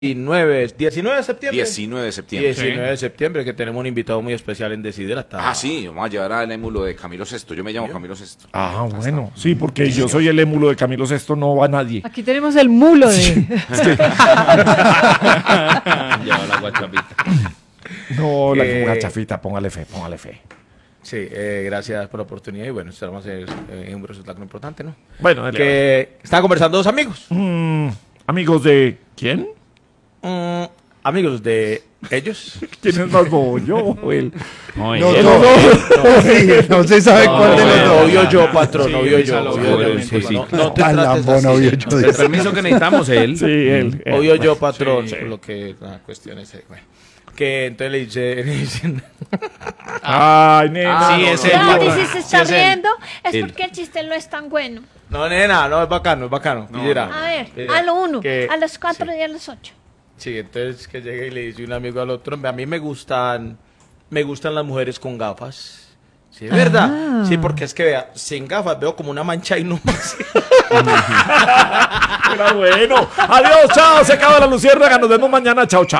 19 de septiembre. 19 de septiembre. 19 de septiembre, que tenemos un invitado muy especial en Desiderata. Ah, sí, vamos a llevar al émulo de Camilo Sesto. Yo me llamo Camilo Sesto. Ah, bueno, sí, porque yo soy el émulo de Camilo Sesto, no va nadie. Aquí tenemos el mulo de... Lleva la guachapita. No, la gachafita, póngale fe. Sí, gracias por la oportunidad y bueno, estamos en un resultado muy importante, ¿no? Bueno, que están conversando dos amigos. amigos de ¿quién? Amigos de ellos. ¿Quién es más bobo, yo o él? No, No se sabe cuál de los dos. Obvio yo, patrón, obvio yo. No te trates así. Obvio yo. el permiso que necesitamos es él. Sí, él. Obvio yo, patrón. Sí. Lo que la cuestión es, bueno, que entonces le dicen Ay, nena. sí, ese Claro, y si se está sí, es él. riendo es porque el chiste no es tan bueno. no, nena, no, es bacano. Mira, A ver, mira, a lo 1, que- a los 4 sí. y a los 8. Sí, entonces que llega y le dice un amigo al otro, a mí me gustan las mujeres con gafas. Sí, es verdad. Sí, porque es que vea, sin gafas veo como una mancha y no más. Era bueno. Adiós, chao. Se acaba la luciérnaga. Nos vemos mañana. Chao, chao.